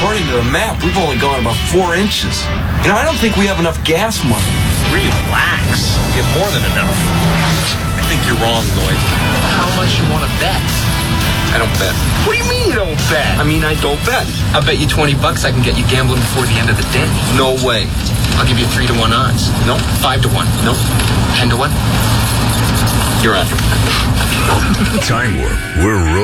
according to the map, we've only gone about 4 inches. You know, I don't think we have enough gas money. Relax. We have more than enough. I think you're wrong, Lloyd. How much you want to bet? I don't bet. What do you mean you don't bet? I mean, I don't bet. I'll bet you $20 I can get you gambling before the end of the day. No way. I'll give you 3-to-1 odds. No. 5-to-1. No. 10-to-1. You're on. Time Warp. We're